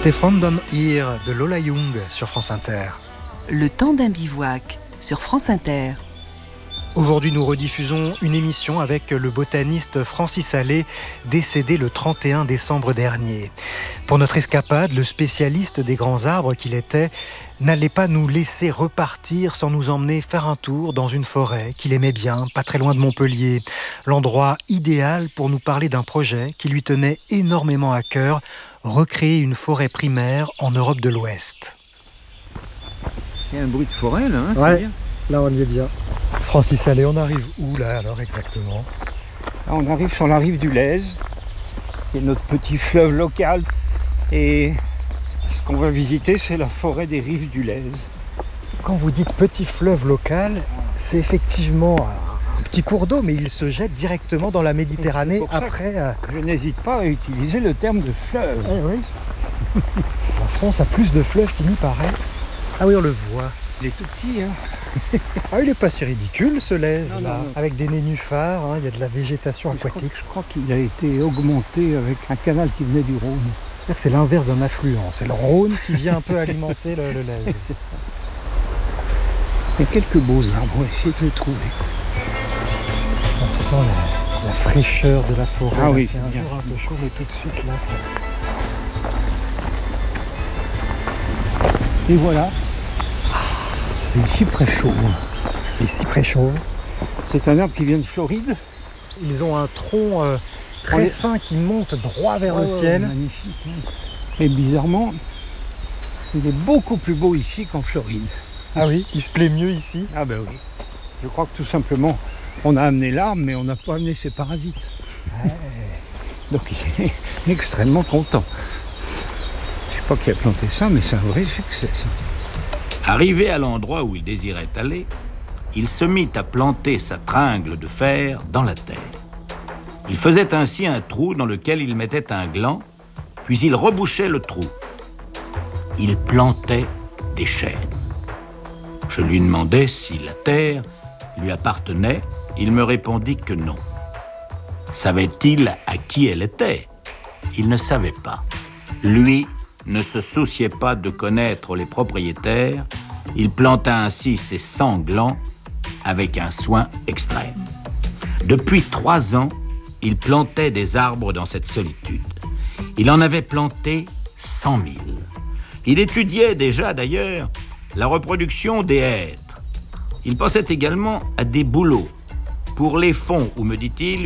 C'était From Down Here de Lola Young sur France Inter. Le temps d'un bivouac sur France Inter. Aujourd'hui, nous rediffusons une émission avec le botaniste Francis Allais, décédé le 31 décembre dernier. Pour notre escapade, le spécialiste des grands arbres qu'il était n'allait pas nous laisser repartir sans nous emmener faire un tour dans une forêt qu'il aimait bien, pas très loin de Montpellier. L'endroit idéal pour nous parler d'un projet qui lui tenait énormément à cœur, recréer une forêt primaire en Europe de l'Ouest. Il y a un bruit de forêt là, hein, Ouais. c'est bien. Là, on y est bien. Francis Allais, on arrive où là alors exactement ? Là, on arrive sur la rive du Lèze, qui est notre petit fleuve local. Et ce qu'on va visiter, c'est la forêt des rives du Lèze. Quand vous dites petit fleuve local, c'est effectivement un petit cours d'eau, mais il se jette directement dans la Méditerranée C'est pour ça après. Je n'hésite pas à utiliser le terme de fleuve. Oui. La France a plus de fleuves qu'il n'y paraît. Ah oui, on le voit. Il est tout petit, hein. Ah, il est pas si ridicule ce Lèze Non, là, non. avec des nénuphars, hein, il y a de la végétation aquatique. Je crois qu'il a été augmenté avec un canal qui venait du Rhône. C'est-à-dire que c'est l'inverse d'un affluent, c'est le Rhône qui vient un peu alimenter le Lèze. Il y a quelques beaux arbres, on va essayer de les trouver. On sent la fraîcheur de la forêt. Ah Là, oui, c'est c'est un bien. jour un peu chaud, mais tout de suite là, Et voilà, les cyprès chauds. les cyprès chauds. C'est un arbre qui vient de Floride. Ils ont un tronc très les- fin qui monte droit vers le Oh, ciel. magnifique. Hein. Et bizarrement, il est beaucoup plus beau ici qu'en Floride. Ah oui, il se plaît mieux ici. Ah ben oui. Je crois que tout simplement, on a amené l'arbre, mais on n'a pas amené ses parasites. Donc il est extrêmement content. Je sais pas qui a planté ça, mais c'est un vrai succès. Ça. Arrivé à l'endroit où il désirait aller, il se mit à planter sa tringle de fer dans la terre. Il faisait ainsi un trou dans lequel il mettait un gland, puis il rebouchait le trou. Il plantait des chênes. Je lui demandai si la terre lui appartenait. Il me répondit que non. Savait-il à qui elle était ? Il ne savait pas. Lui ne se souciait pas de connaître les propriétaires. Il planta ainsi ses 100 glands avec un soin extrême. Depuis 3 ans, il plantait des arbres dans cette solitude. Il en avait planté 100 000. Il étudiait déjà, d'ailleurs, la reproduction des hêtres. Il pensait également à des bouleaux. Pour les fonds où, me dit-il,